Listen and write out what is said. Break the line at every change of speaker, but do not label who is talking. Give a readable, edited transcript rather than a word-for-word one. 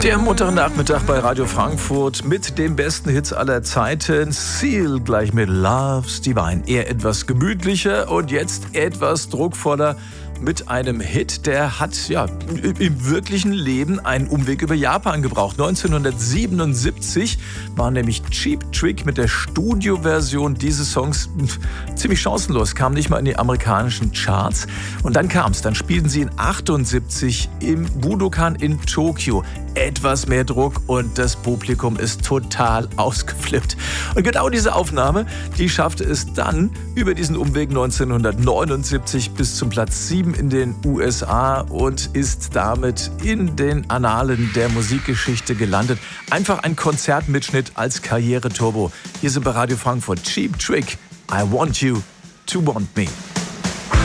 Der Montagnachmittag bei Radio Frankfurt mit den besten Hits aller Zeiten. Seal gleich mit Love's Divine. Eher etwas gemütlicher und jetzt etwas druckvoller mit einem Hit, der hat im wirklichen Leben einen Umweg über Japan gebraucht. 1977 war nämlich Cheap Trick mit der Studioversion dieses Songs ziemlich chancenlos, kam nicht mal in die amerikanischen Charts. Und dann kam's, dann spielten sie in 78 im Budokan in Tokio. Etwas mehr Druck und das Publikum ist total ausgeflippt. Und genau diese Aufnahme, die schaffte es dann über diesen Umweg 1979 bis zum Platz 7 in den USA und ist damit in den Annalen der Musikgeschichte gelandet. Einfach ein Konzertmitschnitt als Karriereturbo. Hier sind bei Radio Frankfurt Cheap Trick, I Want You to Want Me.